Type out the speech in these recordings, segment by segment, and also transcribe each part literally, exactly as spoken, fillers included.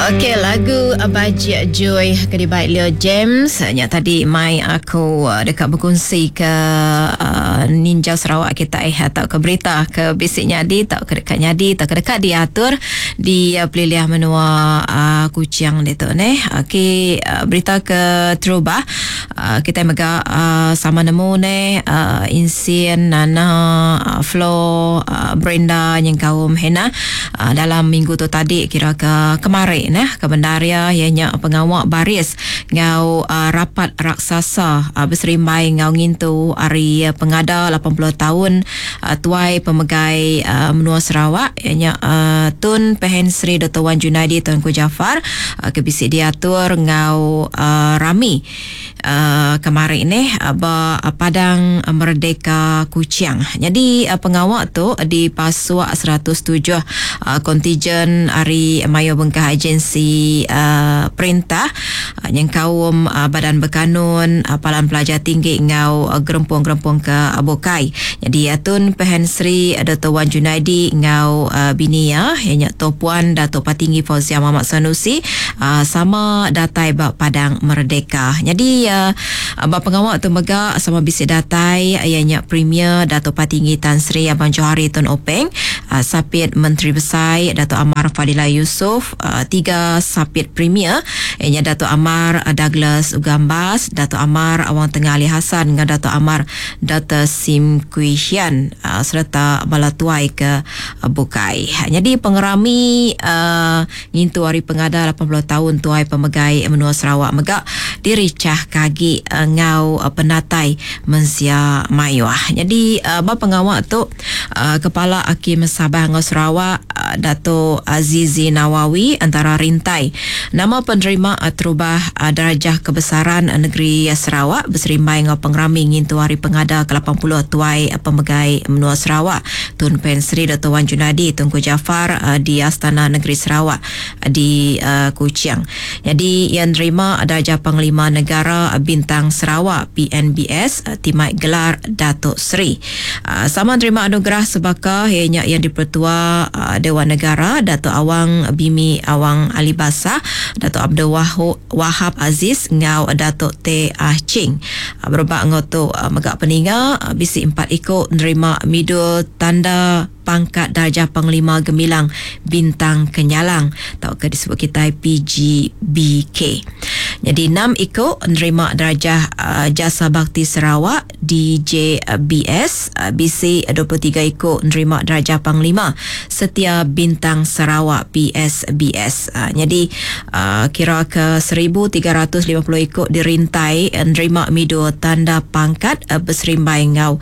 Okey, lagu Baji Joy kedi baik Leo James. Nya tadi mai aku uh, dekat berkongsi ke uh, Ninja Sarawak kita eh atau ke berita ke Bisik Nyadi tak ke dekat Nyadi tak ke dekat diatur di uh, peliliah menua uh, Kuching dia tu ni. Okey, uh, berita ke Terubah uh, kita mega uh, sama nemu ni uh, Insin Nana uh, Flo uh, Brenda yang kaum Hena uh, dalam minggu tu tadi kira ke kemarin nah ke Bendaria ianya pengawak baris ngau uh, rapat raksasa uh, berserimbai ngau ngintu hari uh, pengada lapan puluh tahun uh, tuai pemegai uh, menua Sarawak ianya uh, Tun Pehen Sri Dato' Wan Junaidi Tunku Jafar uh, ke bisik diatur ngau uh, rami uh, kemarin ni uh, ba uh, Padang Merdeka Kuching. Jadi uh, pengawak tu di Pasuak seratus tujuh uh, kontijen hari Mayo Bengkah Agensi uh, perintah uh, yang kaum uh, badan berkanun uh, Palan Pelajar Tinggi ngau uh, gerempung-gerempung ke Abokai. Jadi Atun Pehen Sri Dato' Wan Junaidi ngau uh, binia ianya Topuan Dato' Patinggi Fauzia Muhammad Sanusi uh, sama datai bak Padang Merdeka. Jadi uh, bak pengawak tu mega sama bisik datai ianya Premier Dato' Patinggi Tan Sri Abang Johari Tun Openg, uh, Sapit Menteri Besar Dato' Amar Fadila Yusof, uh, tiga Sapit Premier ianya Dato' Amar Douglas Ugambas, Dato' Amar Awang Tengah Ali Hassan dengan Dato' Amar Dato' Sim Kui Hian uh, serta bala tuai ke uh, Bukai. Jadi pengerami uh, ngintu hari pengada lapan puluh tahun tuai pemegai menua Sarawak mega diricah kagi uh, ngau uh, penatai Mensia Mayuah. Jadi uh, ba pengawak tu uh, Kepala Hakim Sabah Ngau Sarawak uh, Dato' Azizi Nawawi antara rintai nama penerima uh, terubah uh, darjah kebesaran uh, negeri uh, Sarawak berserimbai ngau pengerami ngintu hari pengada ke lapan puluh tuai uh, pemegai menua Sarawak Tun Pen Sri Dato' Wan Junaidi Tunku Jafar uh, di Astana Negeri Sarawak uh, di uh, Kuching. Jadi yang terima darjah Panglima Negara uh, Bintang Sarawak P N B S uh, timai gelar Dato' Sri. Uh, sama terima anugerah sebaka ianya yang dipertua uh, Dewan Negara Dato' Awang Bimi Awang Alibasa, Dato' Abdul Wahab, Wahab Aziz ngau Dato' T Ah Ching. Uh, berbak ngau tu uh, megak peninga uh, bisik empat ikut nerima midul tanda pangkat darjah Panglima Gemilang Bintang Kenyalang atau ke disebut kita P G B K. Jadi enam ikut nerima darjah uh, Jasa Bakti Sarawak D J B S, uh, B C dua puluh tiga ikut nerima darjah Panglima Setia Bintang Sarawak P S B S. Uh, jadi uh, kira ke seribu tiga ratus lima puluh ikut dirintai uh, nerima mido tanda pangkat uh, berserimbai ngau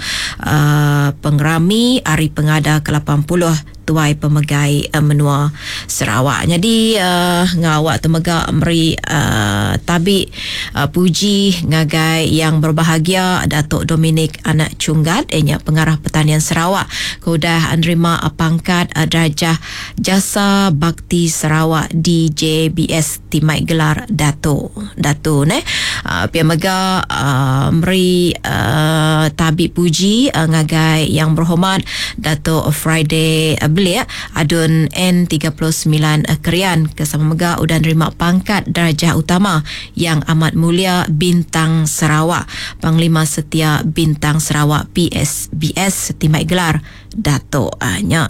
uh, pengerami hari pengada ke lapan puluh tuai pemegai uh, menua Sarawak. Jadi uh, ngawak temegak meri uh, tabi uh, puji ngagai yang berbahagia Datuk Dominic Anak Cunggat ianya pengarah pertanian Sarawak kudah menerima uh, pangkat uh, darjah Jasa Bakti Sarawak D J B S timai gelar Dato' Dato' ne uh, pia mega uh, meri uh, tabi puji uh, ngagai yang berhormat Dato' Friday uh, belia adun N tiga puluh sembilan uh, Kerian kesama mega udah nerima pangkat darjah utama yang amat mulia Bintang Sarawak Panglima Setia Bintang Sarawak P S B S timai gelar Dato' uh, nya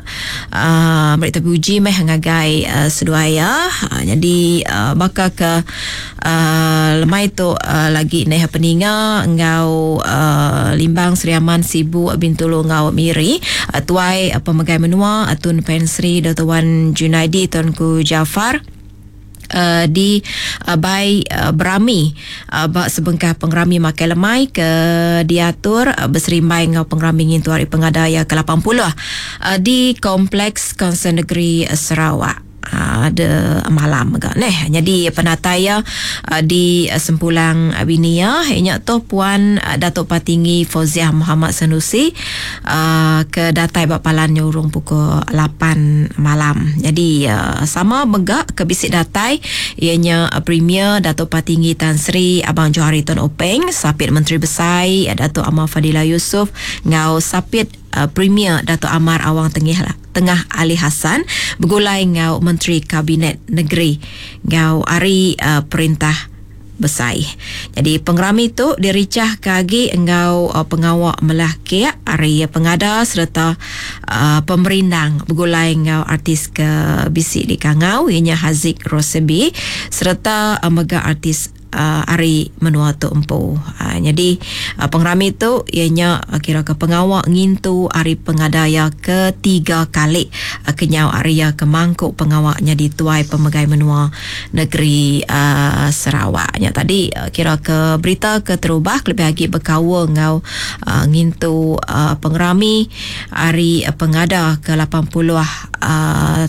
uh, mereka puji meh ngagai uh, seduaya uh, jadi uh, bakal ke uh, lemai tu uh, lagi neh peninga ngau uh, Limbang Sri Aman Sibu Bintulu ngau Miri uh, tuai uh, pemegai menua Tun Pen Sri Dato' Wan Junaidi Tunku Jafar Uh, di uh, Bai uh, Berami uh, bak sebengkah pengerami makai lemai ke diatur uh, berserimbai ngau pengerami ngintu hari pengadaya ke lapan puluh uh, di Kompleks Konsen Negeri uh, Sarawak. Uh, ada malam agak neh. Jadi penataya uh, di uh, Sempulang uh, Binia ianya tu Puan uh, Dato' Patinggi Fauzia Muhammad Sanusi uh, ke datai Bapalan nyurung pukul lapan malam. Jadi uh, sama megak ke bisik datai ianya uh, Premier Dato' Patinggi Tan Sri Abang Johari Tun Openg, Sapit Menteri Besar uh, Dato' Amar Fadila Yusof ngau Sapit uh, Premier Dato' Amar Awang Tengah Tengah Ali Hassan bergulai ngau Menteri Kabinet Negeri ngau ari uh, perintah besai. Jadi pengerami tu diricah kagi engau uh, pengawak melah kia ari pengada serta uh, pemerindang bergulai ngau artis ke bisik di Kangau ianya Haziq Rosebi serta uh, mega artis Uh, ari menua tu empu. Uh, jadi uh, pengerami tu ianya uh, kira ke pengawak ngintu ari pengadaya ketiga kali uh, kenyau Arya kemangkuk pengawaknya di tuai pemegai menua negeri uh, Sarawaknya tadi uh, kira ke berita ke terubah lebih lagi berkawa ngau uh, ngintu uh, pengerami ari uh, pengada ke lapan puluh uh,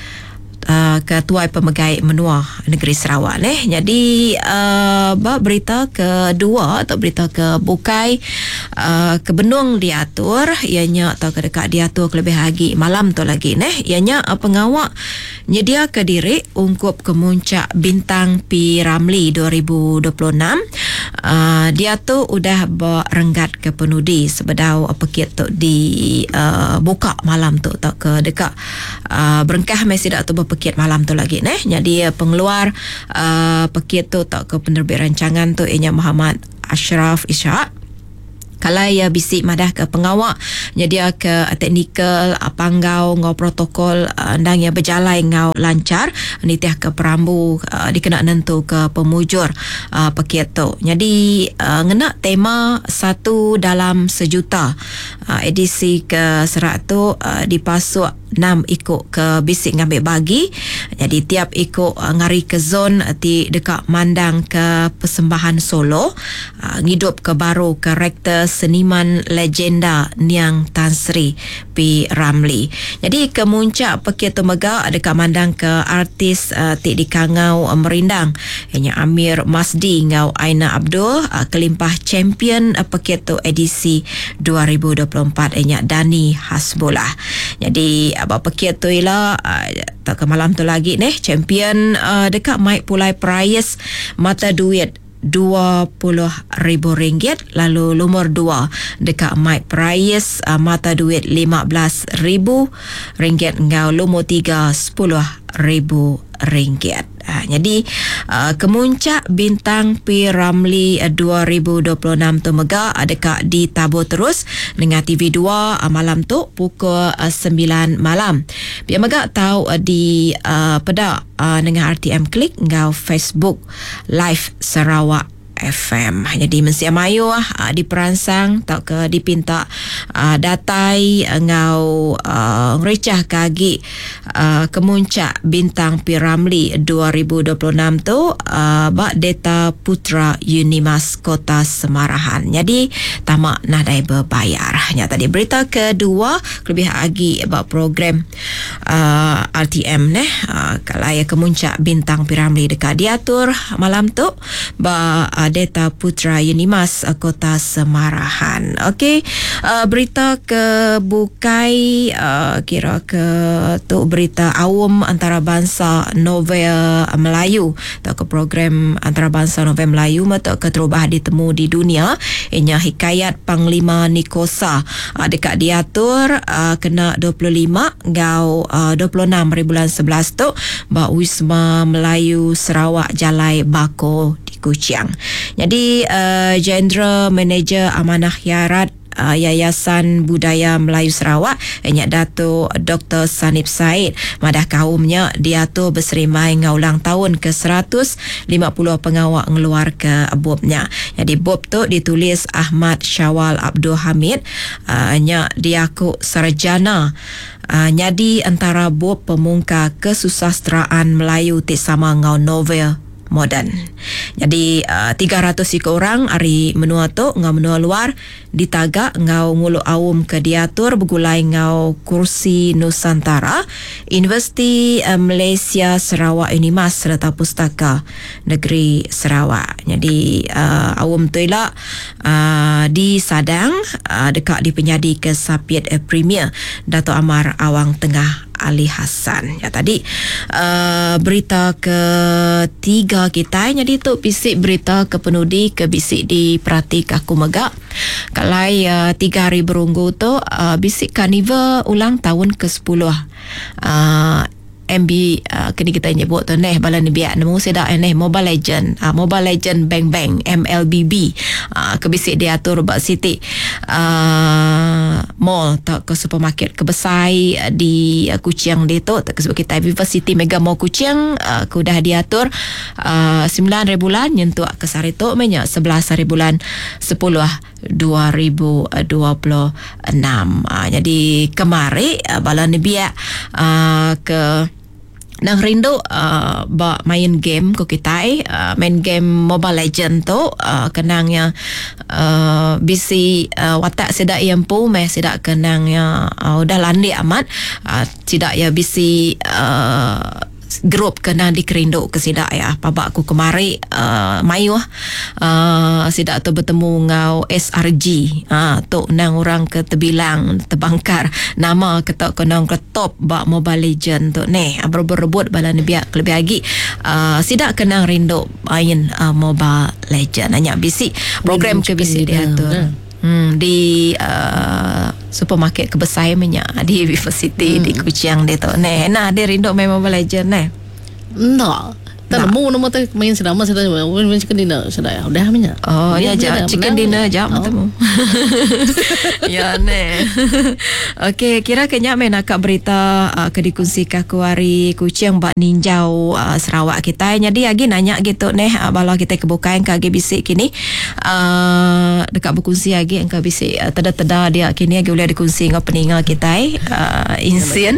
Uh, Ketua Pemegai Menua Negeri Sarawak ni. Jadi uh, berita kedua atau berita ke bukai uh, kebenung diatur ianya atau kedekat diatur kelebih lagi malam tu lagi ni ianya uh, pengawak nyedia ke diri ungkup kemuncak bintang P Ramlee dua ribu dua puluh enam. Uh, dia tu udah berenggat ke penudi sebedau uh, pekit tu di uh, buka malam tu tak ke dekat uh, berengkah masih dak tu berpekit malam tu lagi neh. Jadi uh, pengeluar uh, pekit tu tak ke penerbit rancangan tu ianya Muhammad Ashraf Ishak. Kalau ia bisik madah ke pengawak nyedia ke teknikal panggau ngau protokol andang ia berjalan ngau lancar nitiah ke perambu uh, dikena nentu ke pemujur uh, pekit tu. Jadi uh, ngena tema satu dalam sejuta uh, edisi ke serat tu uh, dipasuk enam ikut ke bisik ngambil bagi. Jadi tiap ikut uh, ngari ke zon uh, ti dekat mandang ke persembahan solo uh, ngidup ke baru karakter seniman legenda Niang Tan Sri P Ramlee. Jadi kemuncak pekit tu mega dekat mandang ke artis uh, ti di Kangau uh, merindang ianya Amir Masdi ngau Aina Abdul uh, kelimpah champion uh, pekit tu edisi dua ribu dua puluh empat ianya Dani Hasbullah. Jadi abang pekit tu ialah uh, tak ke malam tu lagi ni champion uh, dekat Mike Pulai Prize mata duit dua puluh ribu ringgit, lalu nomor dua dekat Mike Prize uh, mata duit lima belas ribu ringgit ngau nomor tiga sepuluh ribu ringgit. Ha, jadi uh, kemuncak bintang P Ramlee uh, dua ribu dua puluh enam tu mega dekat ditabur terus dengan T V dua uh, malam tu pukul uh, sembilan malam. Biar mega tahu uh, di uh, pedak uh, dengan R T M Klik ngau Facebook Live Sarawak F M. Jadi Mensia Mayu uh, diperansang tak ke dipinta uh, datai uh, ngau uh, ngericah kagi uh, kemuncak bintang P Ramlee dua ribu dua puluh enam tu uh, bak data Putra Unimas Kota Semarahan. Jadi tamak nah dai berbayar. Ya tadi berita kedua lebih lagi bak program uh, R T M neh uh, kalau ya kemuncak bintang P Ramlee dekat diatur malam tu bak uh, data Putra Unimas uh, Kota Semarahan. Okey, uh, berita ke bukai uh, kira ke tu berita awam antarabangsa Novel Melayu atau ke program antarabangsa Novel Melayu atau ke terubah ditemu di dunia ianya hikayat Panglima Nikosa uh, dekat diatur uh, kena dua puluh lima ngau uh, dua puluh enam hari bulan sebelas tu ba Wisma Melayu Sarawak Jalai Bako di Kuching. Jadi uh, General Manager Amanah Yarat uh, Yayasan Budaya Melayu Sarawak ianya Dato' Doktor Sanib Said madah kaumnya dia tu berserimai ngaulang tahun ke seratus lima puluh pengawak ngeluar ke bobnya. Jadi bob tu ditulis Ahmad Syawal Abdul Hamid uh, nya dia ku sarjana uh, nyadi antara bob pemungka kesusasteraan Melayu ti sama ngau novel moden. Jadi uh, tiga ratus ikut orang hari menua tu ngau menua luar ditagak ngau ngulu awum ke diatur bergulai ngau kursi Nusantara Universiti uh, Malaysia Sarawak Unimas serta Pustaka Negeri Sarawak. Jadi uh, awum tu ialah uh, di Sadang uh, dekat di penyadi ke Sapiet uh, Premier Dato' Amar Awang Tengah Ali Hassan. Ya tadi uh, berita ketiga kita, jadi tu bisik berita ke penudi ke bisik di Perati Kaku Megak. Kalau uh, tiga hari berunggu tu uh, bisik Carnival ulang tahun ke sepuluh. Uh, M B uh, kini kita nyebut tu neh bala ni biak nemu sedak neh Mobile Legend uh, Mobile Legend Bang Bang M L B B uh, ke bisik diatur bak City uh, mall tak ke supermarket ke besai uh, di uh, Kuching dia tu tak ke sebab kita Viva City Mega Mall Kuching uh, ku dah diatur uh, sembilan hari bulan nyentuh ke sari tu menyak sebelas hari bulan sepuluh dua ribu dua puluh enam. Uh, jadi kemari uh, bala ni biak uh, ke nang rindu uh, ba main game ko kita uh, main game Mobile Legend tu uh, kenangnya uh, bisi uh, watak sedak yampu meh sedak kenangnya uh, udah landi amat uh, tidak ya bisi uh, grup kena dikerindu ke sidak ya pabak aku kemari uh, mayu uh, sidak tu bertemu ngau S R G uh, tu nang orang ke terbilang terbangkar nama ketok kenang ketop bak Mobile Legend tu ni berebut-rebut bala ni biak lebih lagi uh, sidak kenang rindu main uh, Mobile Legend hanya bisi program ke bisi dia tu Hmm, di uh, supermarket kebesar minyak di Viva City hmm. di Kuching dia tu. Nah, nah dia rindu main Mobile Legend nah. Tak. Tak nemu nama tu main sedama sedang main chicken dinner sedang udah minyak. Oh, ya je chicken dinner je bertemu. Ya ne. Okey, kira kenya main nak berita uh, ke dikongsi kaku hari Kuching bak ninjau uh, Sarawak kita. Jadi lagi nanya gitu neh uh, bala kita kebukaan kage bisik kini uh, dekat berkongsi lagi engkau bisik uh, tada-tada dia kini lagi boleh dikongsi dengan peningal kita uh, insien.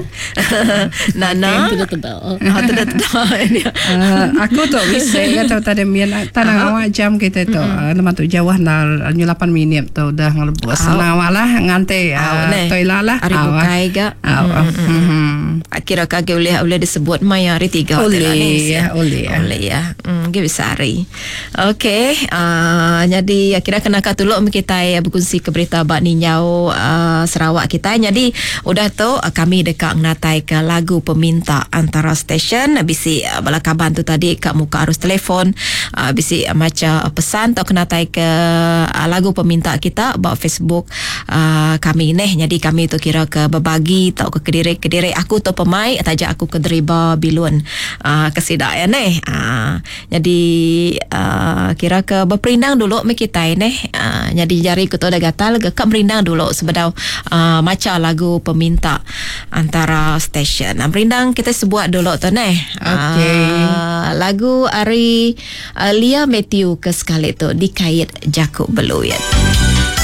Nana. Tada-tada. Ha tada-tada. Aku tu bisa kata tadi mian tanang awak jam kita tu lemak tu jauh nal nyu lapan minit tu dah ngelebus senang awak lah ngante toilet lah hari bukai ga kira kage boleh boleh disebut mai hari tiga boleh ya boleh ya boleh ya ge bisa hari okey jadi kira kena katulok kita ya berkongsi ke berita bak ninjau Sarawak kita jadi udah tu kami dekat ngatai ke lagu peminta antara stesen bisi bala kaban tu tadi kat muka arus telefon uh, bisi uh, macam uh, pesan atau kena tai ke uh, lagu peminta kita buat Facebook uh, kami ni jadi kami tu kira ke berbagi tau ke kediri-kediri aku tu pemai tajak aku ke Deriba Bilun uh, ke sidak ya ni uh, jadi uh, kira ke berperindang dulu me kita ni uh, jadi jari ku tu dah gatal ke berindang dulu sebedau uh, macam lagu peminta antara stesen uh, berindang kita sebuat dulu tu ni okey uh, lagu Ari uh, Lia Matthew ke sekali tu dikait Jakub Beluyat.